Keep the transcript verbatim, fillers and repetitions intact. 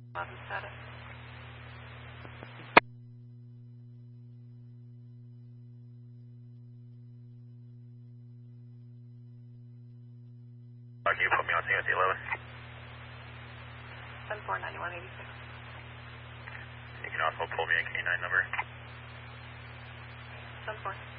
eleven status. Uh, can you put me on C S eleven? seven four nine one eight six. You can also pull me a K nine number. seven four.